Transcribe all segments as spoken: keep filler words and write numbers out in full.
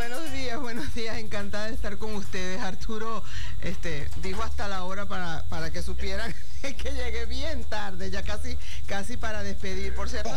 buenos días, buenos días, encantada de estar con ustedes. Arturo este, dijo hasta la hora para, para que supieran que llegué bien tarde, ya casi, casi para despedir, por cierto.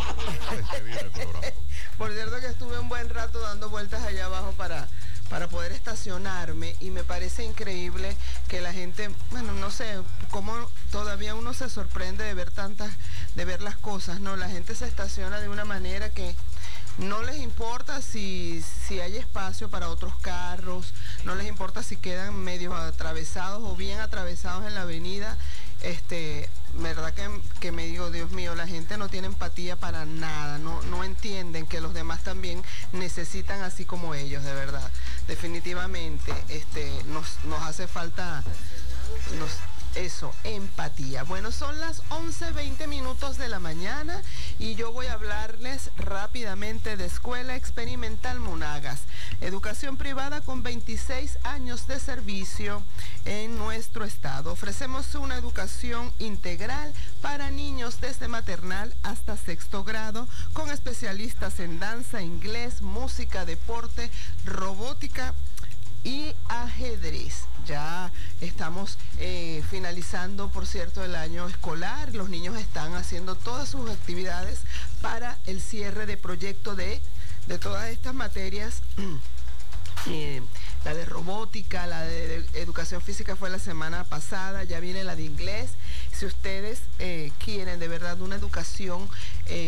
Por cierto que estuve un buen rato dando vueltas allá abajo para, para poder estacionarme y me parece increíble que la gente, bueno, no sé, cómo todavía uno se sorprende de ver tantas, de ver las cosas, ¿no? La gente se estaciona de una manera que no les importa si, si hay espacio para otros carros, no les importa si quedan medio atravesados o bien atravesados en la avenida. Este, verdad que, que me digo, Dios mío, la gente no tiene empatía para nada, no, no entienden que los demás también necesitan así como ellos, de verdad. Definitivamente este, nos, nos hace falta... Nos, Eso, empatía. Bueno, son las once veinte minutos de la mañana y yo voy a hablarles rápidamente de Escuela Experimental Monagas, educación privada con veintiséis años de servicio en nuestro estado. Ofrecemos una educación integral para niños desde maternal hasta sexto grado, con especialistas en danza, inglés, música, deporte, robótica y ajedrez. Ya estamos eh, finalizando, por cierto, el año escolar. Los niños están haciendo todas sus actividades para el cierre de proyecto de, de todas estas materias. Eh, la de robótica, la de, de educación física fue la semana pasada, ya viene la de inglés. Si ustedes eh, quieren de verdad una educación eh,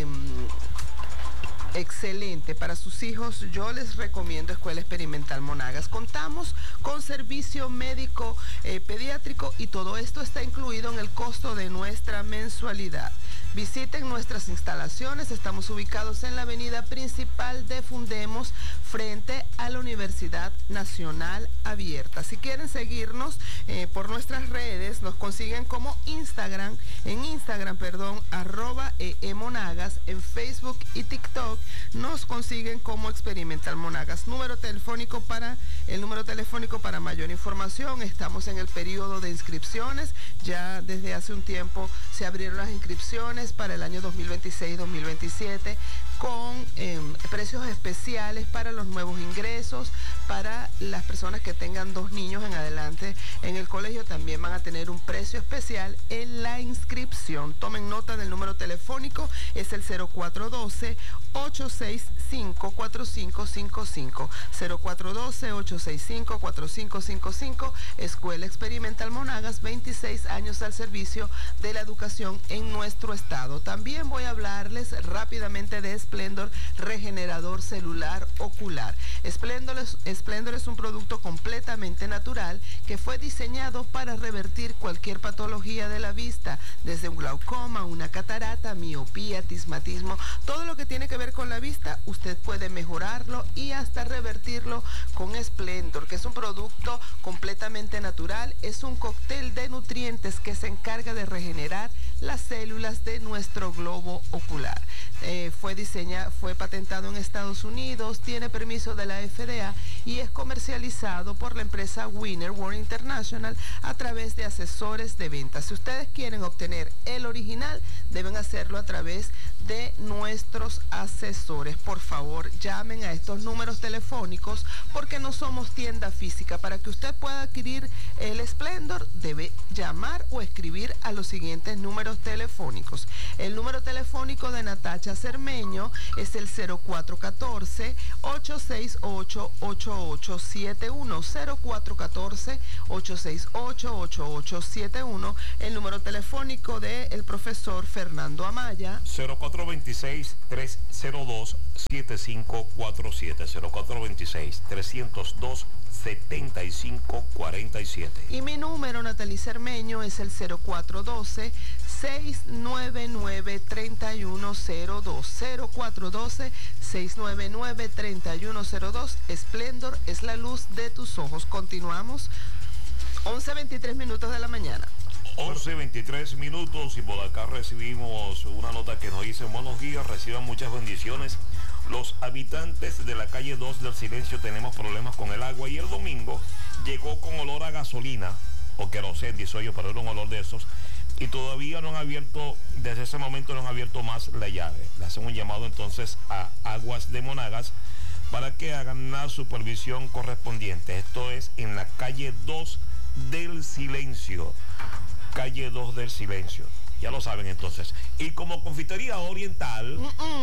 excelente para sus hijos, yo les recomiendo Escuela Experimental Monagas. Contamos con servicio médico eh, pediátrico y todo esto está incluido en el costo de nuestra mensualidad. Visiten nuestras instalaciones, estamos ubicados en la avenida principal de Fundemos, frente a la Universidad Nacional Abierta. Si quieren seguirnos eh, por nuestras redes, nos consiguen como Instagram, en Instagram, perdón, arroba eemonagas, en Facebook y TikTok nos consiguen como Experimental Monagas. Número telefónico para, el número telefónico para mayor información, estamos en el periodo de inscripciones, ya desde hace un tiempo se abrieron las inscripciones para el año dos mil veintiséis dos mil veintisiete, con eh, precios especiales para los nuevos ingresos, para las personas que tengan dos niños en adelante en el colegio también van a tener un precio especial en la inscripción. Tomen nota del número telefónico, es el cero cuatro uno dos, ocho seis cinco, cuatro cinco cinco cinco, cero cuatro uno dos, ocho seis cinco, cuatro cinco cinco cinco, Escuela Experimental Monagas, veintiséis años al servicio de la educación en nuestro estado. También voy a hablarles rápidamente de Splendor Regenerador Celular Ocular. Splendor es, Splendor es un producto completamente natural que fue diseñado para revertir cualquier patología de la vista, desde un glaucoma, una catarata, miopía, astigmatismo, todo lo que tiene que ver con la vista, usted puede mejorarlo y hasta revertirlo con Splendor, que es un producto completamente natural, es un cóctel de nutrientes que se encarga de regenerar las células de nuestro globo ocular. Eh, fue diseñado, fue patentado en Estados Unidos, tiene permiso de la F D A y es comercializado por la empresa Winner World International a través de asesores de ventas. Si ustedes quieren obtener el original, deben hacerlo a través de nuestros asesores. Por favor, llamen a estos números telefónicos porque no somos tienda física. Para que usted pueda adquirir el Splendor, debe llamar o escribir a los siguientes números telefónicos. El número telefónico de Natacha Cermeño es el cero cuatro uno cuatro, ocho seis ocho, ocho ocho siete uno, cero cuatro uno cuatro, ocho seis ocho, ocho ocho siete uno. El número telefónico del profesor Fernando Amaya, cero cuatro dos seis, tres cero dos, siete cinco cuatro siete, cero cuatro dos seis, tres cero dos, siete cinco cuatro siete. Y mi número, Natalie Cermeño, es el cero cuatro uno dos, seis nueve nueve, tres uno cero dos, cero cuatro uno dos, seis nueve nueve, tres uno cero dos. Splendor es la luz de tus ojos. Continuamos, once veintitrés minutos de la mañana. once veintitrés minutos y por acá recibimos una nota que nos dice: buenos días, reciban muchas bendiciones. Los habitantes de la calle dos del Silencio tenemos problemas con el agua y el domingo llegó con olor a gasolina o querosén, dice yo, pero era un olor de esos. Y todavía no han abierto, desde ese momento no han abierto más la llave. Le hacen un llamado entonces a Aguas de Monagas para que hagan la supervisión correspondiente. Esto es en la calle dos del Silencio. Calle dos del Silencio. Ya lo saben entonces. Y como confitería oriental,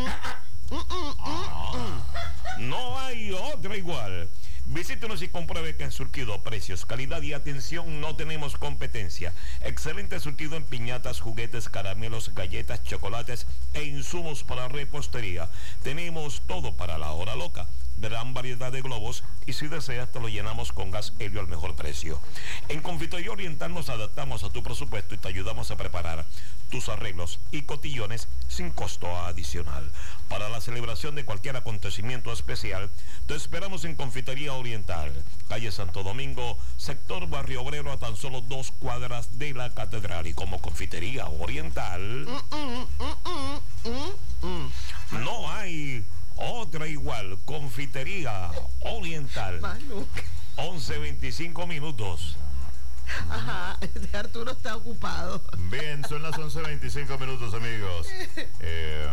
ah, no hay otra igual. Visítenos y compruebe que en surtido, precios, calidad y atención no tenemos competencia. Excelente surtido en piñatas, juguetes, caramelos, galletas, chocolates e insumos para repostería. Tenemos todo para la hora loca. Gran variedad de globos y si deseas te lo llenamos con gas helio al mejor precio. En Confitería Oriental nos adaptamos a tu presupuesto y te ayudamos a preparar tus arreglos y cotillones sin costo adicional. Para la celebración de cualquier acontecimiento especial, te esperamos en Confitería Oriental, calle Santo Domingo, sector Barrio Obrero, a tan solo dos cuadras de la catedral. Y como Confitería Oriental, mm, mm, mm, mm, mm, no hay otra igual. Confitería Oriental. once veinticinco minutos. Ajá, Arturo está ocupado. Bien, son las once veinticinco minutos, amigos. Eh,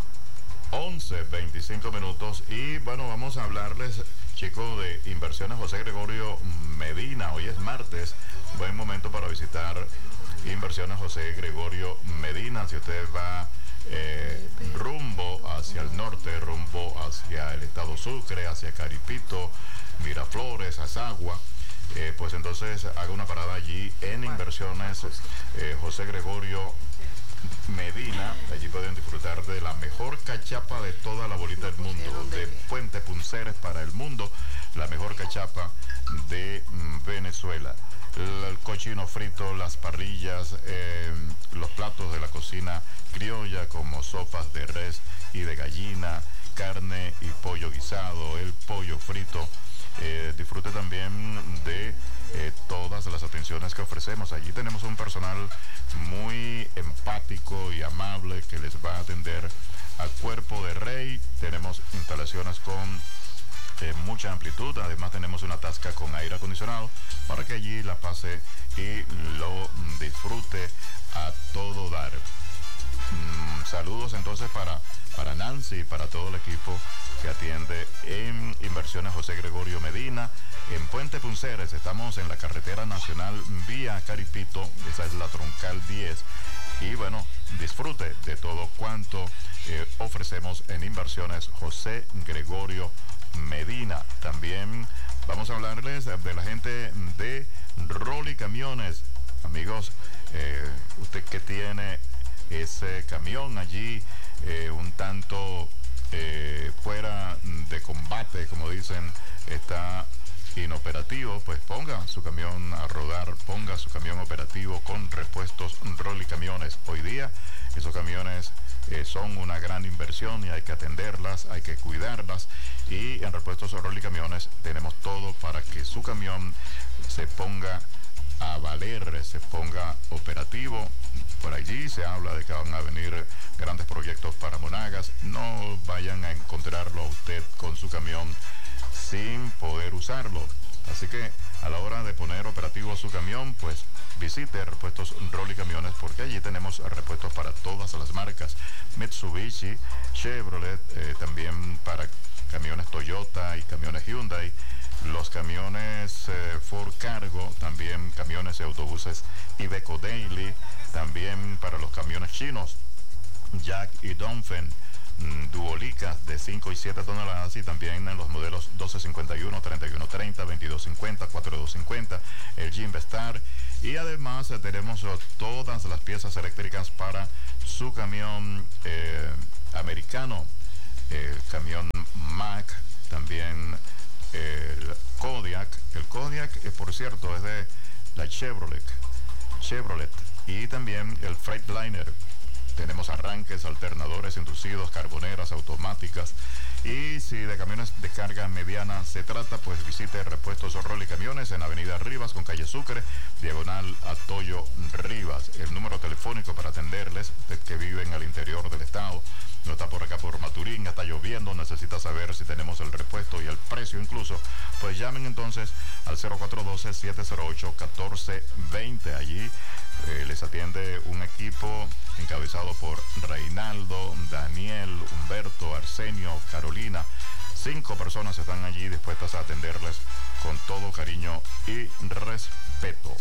once veinticinco minutos. Y bueno, vamos a hablarles, chicos, de Inversiones José Gregorio Medina. Hoy es martes. Buen momento para visitar Inversiones José Gregorio Medina. Si usted va Eh, rumbo hacia el norte, rumbo hacia el estado Sucre, hacia Caripito, Miraflores, Azagua, eh, pues entonces haga una parada allí en Inversiones eh, José Gregorio Medina. Allí pueden disfrutar de la mejor cachapa de toda la bolita del mundo, de Puente Punceres para el mundo, la mejor cachapa de mm, Venezuela. El, el cochino frito, las parrillas, eh, los platos de la cocina criolla como sopas de res y de gallina, carne y pollo guisado, el pollo frito. Eh, disfrute también de eh, todas las atenciones que ofrecemos. Allí tenemos un personal muy empático y amable que les va a atender a cuerpo de rey. Tenemos instalaciones con Eh, mucha amplitud, además tenemos una tasca con aire acondicionado para que allí la pase y lo disfrute a todo dar. Mm, saludos entonces para, para Nancy y para todo el equipo que atiende en Inversiones José Gregorio Medina. En Puente Punceres estamos en la carretera nacional vía Caripito, esa es la troncal diez. Y bueno, disfrute de todo cuanto eh, ofrecemos en Inversiones José Gregorio Medina. También vamos a hablarles de la gente de Rolly Camiones. Amigos, eh, usted que tiene ese camión allí eh, un tanto eh, fuera de combate, como dicen, está inoperativo, pues ponga su camión a rodar, ponga su camión operativo con repuestos Rolly Camiones. Hoy día esos camiones eh, son una gran inversión y hay que atenderlas, hay que cuidarlas, y en repuestos Rolly Camiones tenemos todo para que su camión se ponga a valer, se ponga operativo. Por allí se habla de que van a venir grandes proyectos para Monagas. No vayan a encontrarlo a usted con su camión sin poder usarlo. Así que a la hora de poner operativo su camión, pues visite Repuestos Rolly Camiones, porque allí tenemos repuestos para todas las marcas: Mitsubishi, Chevrolet, eh, también para camiones Toyota y camiones Hyundai, los camiones eh, Ford Cargo, también camiones y autobuses Iveco Daily, también para los camiones chinos Jack y Dongfeng, Duolicas de cinco y siete toneladas, y también en los modelos doce cincuenta y uno, treinta y uno treinta, veintidós cincuenta, cuarenta y dos cincuenta, el Jim Star. Y además eh, tenemos eh, todas las piezas eléctricas para su camión eh, americano, el camión Mack, también el Kodiak. El Kodiak, eh, por cierto, es de la Chevrolet, Chevrolet, y también el Freightliner. Tenemos arranques, alternadores inducidos, carboneras automáticas. Y si de camiones de carga mediana se trata, pues visite Repuestos Rolly Camiones en Avenida Rivas con calle Sucre, diagonal a Toyo Rivas. El número telefónico para atenderles, usted que vive en el interior del estado, no está por acá por Maturín, está lloviendo, necesita saber si tenemos el repuesto y el precio incluso, pues llamen entonces al cero cuatro uno dos, siete cero ocho, uno cuatro dos cero. Allí eh, les atiende un equipo encabezado por Reinaldo, Daniel, Humberto, Arsenio, Carolina, Cinco personas están allí dispuestas a atenderles con todo cariño y respeto.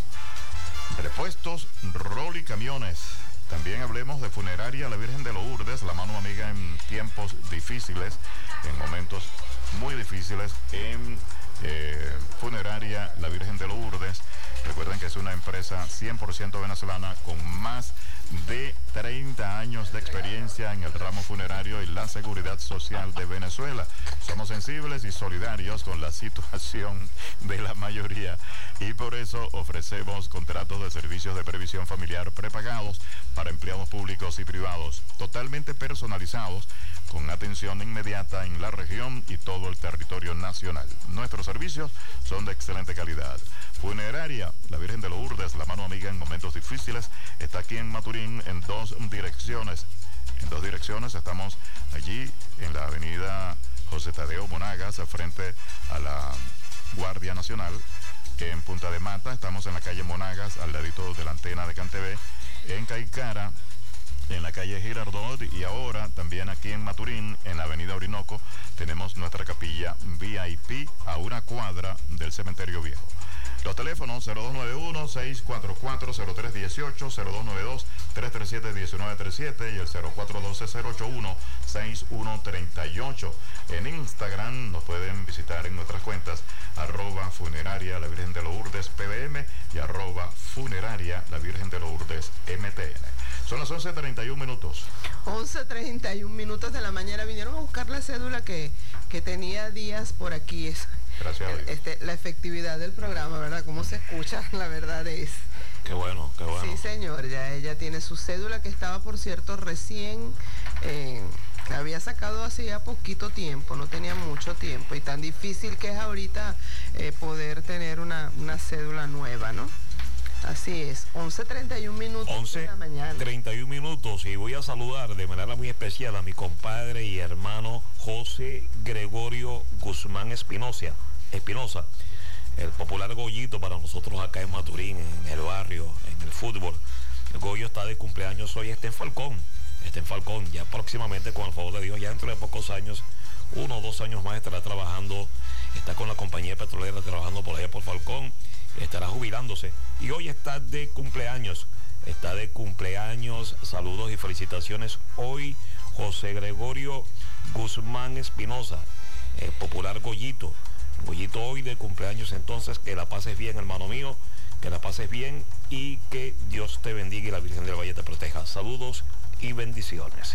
Repuestos, rol y camiones. También hablemos de Funeraria La Virgen de Lourdes, la mano amiga en tiempos difíciles, en momentos muy difíciles, en eh, Funeraria La Virgen de Lourdes. Recuerden que es una empresa cien por ciento venezolana con más de treinta años de experiencia en el ramo funerario y la seguridad social de Venezuela. Somos sensibles y solidarios con la situación de la mayoría y por eso ofrecemos contratos de servicios de previsión familiar prepagados para empleados públicos y privados, totalmente personalizados, con atención inmediata en la región y todo el territorio nacional. Nuestros servicios son de excelente calidad. Funeraria La Virgen de Lourdes, la mano amiga en momentos difíciles, está aquí en Maturín en dos direcciones. En dos direcciones estamos allí en la avenida José Tadeo Monagas, frente a la Guardia Nacional. En Punta de Mata estamos en la calle Monagas, al ladito de la antena de Cantebé. En Caicara, en la calle Girardot, y ahora también aquí en Maturín, en la avenida Orinoco, tenemos nuestra capilla V I P a una cuadra del cementerio viejo. Los teléfonos cero dos nueve uno, seis cuatro cuatro, cero tres uno ocho, cero dos nueve dos, tres tres siete, uno nueve tres siete y el cero cuatro uno dos, cero ocho uno, seis uno tres ocho. En Instagram nos pueden visitar en nuestras cuentas arroba funeraria la Virgen de Lourdes P B M y arroba funeraria la Virgen de Lourdes M T N. Son las once treinta y un minutos. once treinta y un minutos de la mañana. Vinieron a buscar la cédula que, que tenía días por aquí. Es, Gracias a Dios. Este, la efectividad del programa, ¿verdad? Cómo se escucha, la verdad es. Qué bueno, qué bueno. Sí, señor, ya ella tiene su cédula que estaba, por cierto, recién, eh, la había sacado hacía poquito tiempo, no tenía mucho tiempo, y tan difícil que es ahorita eh, poder tener una, una cédula nueva, ¿no? Así es, once treinta y un minutos de la mañana. once treinta y un minutos y voy a saludar de manera muy especial a mi compadre y hermano José Gregorio Guzmán Espinosa, Espinosa, el popular Goyito para nosotros acá en Maturín, en el barrio, en el fútbol. El Goyo está de cumpleaños hoy, está en Falcón, está en Falcón, ya próximamente, con el favor de Dios, ya dentro de pocos años, uno o dos años más estará trabajando, está con la compañía petrolera trabajando por allá por Falcón, estará jubilándose y hoy está de cumpleaños, está de cumpleaños, saludos y felicitaciones hoy José Gregorio Guzmán Espinosa, el popular Goyito, Goyito hoy de cumpleaños. Entonces que la pases bien, hermano mío, que la pases bien y que Dios te bendiga y la Virgen del Valle te proteja. Saludos y bendiciones.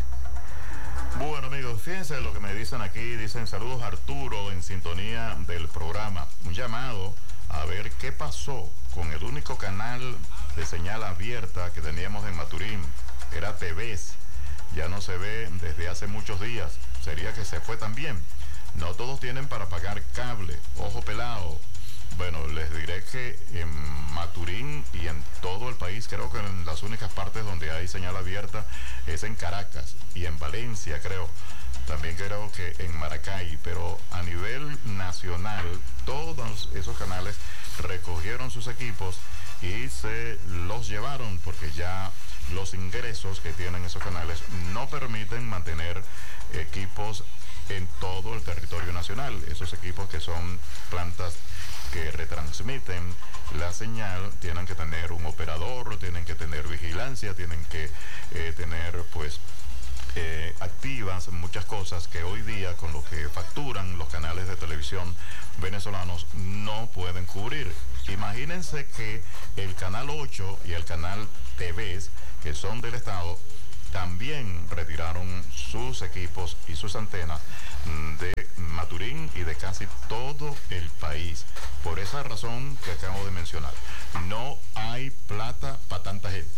Bueno, amigos, fíjense lo que me dicen aquí. Dicen saludos Arturo en sintonía del programa. Un llamado a ver qué pasó con el único canal de señal abierta que teníamos en Maturín. Era T V S. Ya no se ve desde hace muchos días. Sería que se fue también. No todos tienen para pagar cable. Ojo pelado. Bueno, les diré que en Maturín y en todo el país, creo que en las únicas partes donde hay señal abierta es en Caracas y en Valencia, creo. También creo que en Maracay, pero a nivel nacional, todos esos canales recogieron sus equipos y se los llevaron porque ya los ingresos que tienen esos canales no permiten mantener equipos en todo el territorio nacional. Esos equipos que son plantas que retransmiten la señal tienen que tener un operador, tienen que tener vigilancia, tienen que eh, tener pues eh, activas muchas cosas que hoy día con lo que facturan los canales de televisión venezolanos no pueden cubrir. Imagínense que el canal ocho y el canal T V S, que son del Estado, también retiraron sus equipos y sus antenas de Maturín y de casi todo el país. Por esa razón que acabo de mencionar, no hay plata para tanta gente.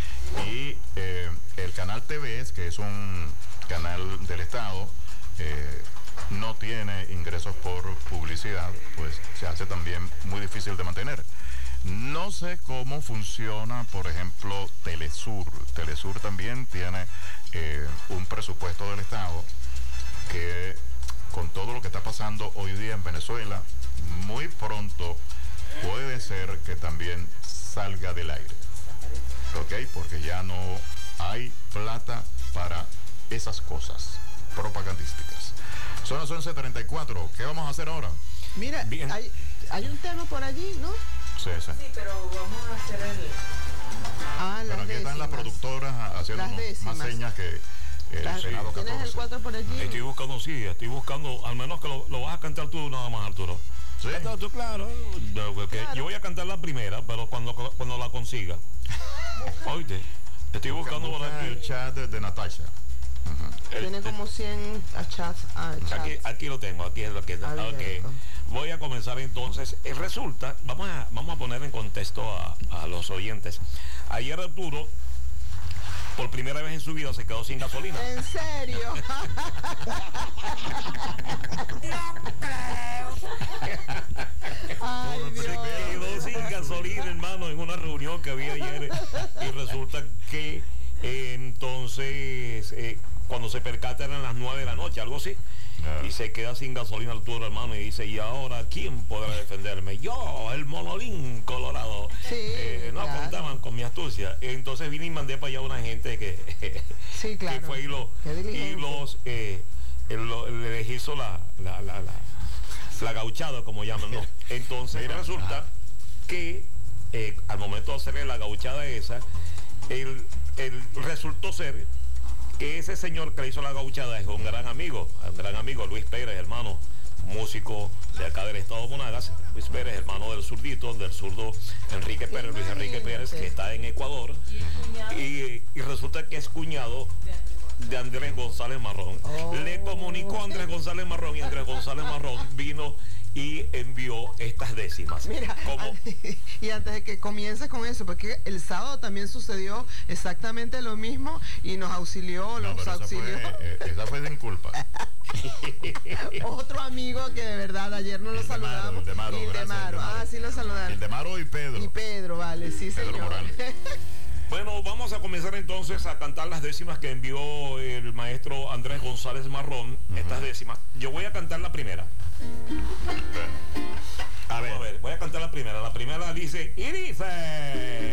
Y eh, el canal T V S, que es un canal del Estado, eh, no tiene ingresos por publicidad, pues se hace también muy difícil de mantener. No sé cómo funciona, por ejemplo, Telesur. Telesur también tiene eh, un presupuesto del Estado que, con todo lo que está pasando hoy día en Venezuela, muy pronto puede ser que también salga del aire. ¿Ok? Porque ya no hay plata para esas cosas. propagandísticas. Son las once treinta y cuatro. ¿Qué vamos a hacer ahora? Mira, hay, hay un tema por allí, ¿no? Sí, sí. Sí, pero vamos a hacer el... Ah, las Pero aquí están las productoras haciendo más señas que el las, Senado ¿Tienes catorce. el cuatro por allí? Estoy buscando, sí, estoy buscando, al menos que lo, lo vas a cantar tú nada más, Arturo. ¿Sí? Cántala tú, claro. No, porque Claro. Yo voy a cantar la primera, pero cuando, cuando la consiga. Oíste, estoy buscando por Busca aquí. el chat de, de Natasha. El- Tiene como cien chats. Ah, chats. Aquí, aquí lo tengo, aquí es lo que está. Abierto. Ok. Voy a comenzar entonces. Eh, resulta, vamos a, vamos a poner en contexto a, a los oyentes. Ayer Arturo, por primera vez en su vida, se quedó sin gasolina. ¿En serio? Ay, Se Dios. quedó sin gasolina, hermano, en una reunión que había ayer. Y resulta que eh, entonces, eh, cuando se percata eran las nueve de la noche, algo así. Ah. Y se queda sin gasolina Arturo, hermano, y dice, ¿y ahora quién podrá defenderme? Yo, el monolín colorado. Sí, Eh, no claro. contaban con mi astucia. Entonces vine y mandé para allá una gente que, Sí, claro. que fue y, lo, Qué y diligente. los eh, el- lo- les hizo la, la, la, la, la gauchada, como llaman, ¿no? Entonces Mira, resulta ajá. que eh, al momento de hacerle la gauchada esa, el, el resultó ser que ese señor que le hizo la gauchada es un gran amigo, un gran amigo, Luis Pérez, hermano, músico de acá del estado de Monagas. Luis Pérez, hermano del zurdito, del zurdo Enrique Pérez, Luis Enrique Pérez, que está en Ecuador. Y, y resulta que es cuñado de Andrés González Marrón. Oh. Le comunicó a Andrés González Marrón y Andrés González Marrón vino y envió estas décimas. Mira, Como- an- y antes de que comiences con eso, porque el sábado también sucedió exactamente lo mismo y nos auxilió, No, los pero esa auxilió fue, eh, esa fue sin culpa. otro amigo que de verdad ayer no lo Ildemaro, saludamos. Ildemaro, gracias, Ildemaro. Ildemaro. Ah, sí lo saludaron. Ildemaro y Pedro. Y Pedro, vale, sí, Pedro señor. Morales. Bueno, vamos a comenzar entonces a cantar las décimas que envió el maestro Andrés González Marrón. Estas décimas. Yo voy a cantar la primera. A ver. A ver, voy a cantar la primera. La primera dice, y dice...